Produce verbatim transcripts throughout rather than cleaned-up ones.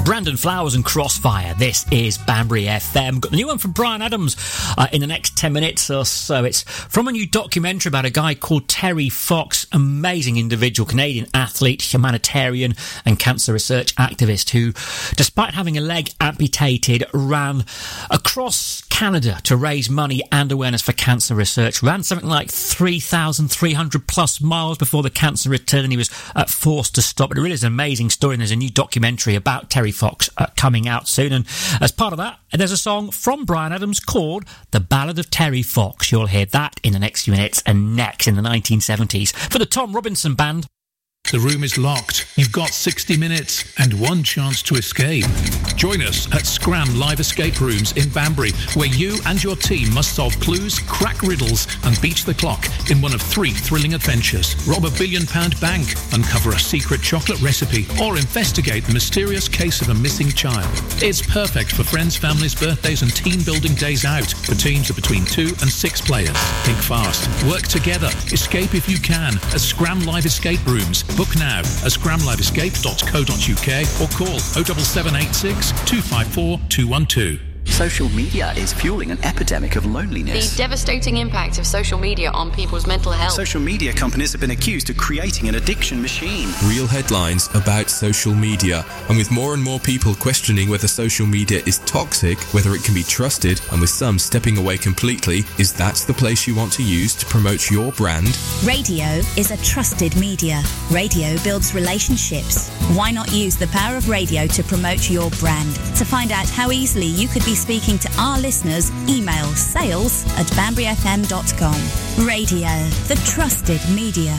Brandon Flowers and Crossfire. This is Banbury F M. Got the new one from Bryan Adams uh, in the next ten minutes or so. It's from a new documentary about a guy called Terry Fox, amazing individual, Canadian athlete, humanitarian and cancer research activist who, despite having a leg amputated, ran across Canada to raise money and awareness for cancer research. Ran something like three thousand three hundred plus miles before the cancer returned, and he was uh, forced to stop. It really is an amazing story, and there's a new documentary about Terry Fox uh, coming out soon. And as part of that, there's a song from Bryan Adams called The Ballad of Terry Fox. You'll hear that in the next few minutes. And next, in the nineteen seventies, for the Tom Robinson Band. The room is locked. You've got sixty minutes and one chance to escape. Join us at Scram Live Escape Rooms in Banbury, where you and your team must solve clues, crack riddles and beat the clock in one of three thrilling adventures. Rob a billion pound bank, uncover a secret chocolate recipe, or investigate the mysterious case of a missing child. It's perfect for friends, families, birthdays and team building days out for teams of between two and six players. Think fast. Work together. Escape if you can at Scram Live Escape Rooms. Book now at scram live escape dot co dot uk or call oh seven seven eight six, two five four, two one two. Social media is fueling an epidemic of loneliness. The devastating impact of social media on people's mental health. Social media companies have been accused of creating an addiction machine. Real headlines about social media. And with more and more people questioning whether social media is toxic, whether it can be trusted, and with some stepping away completely, is that the place you want to use to promote your brand? Radio is a trusted media. Radio builds relationships. Why not use the power of radio to promote your brand? To find out how easily you could be speaking to our listeners, email sales at banbury f m dot com. Radio, the trusted media.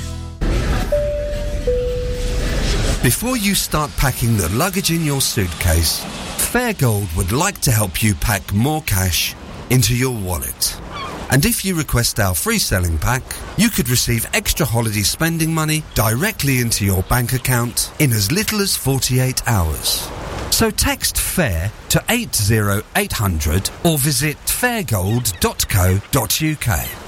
Before you start packing the luggage in your suitcase, Fairgold would like to help you pack more cash into your wallet. And if you request our free selling pack, you could receive extra holiday spending money directly into your bank account in as little as forty-eight hours. So text FAIR to eight oh eight hundred or visit fairgold dot co dot uk.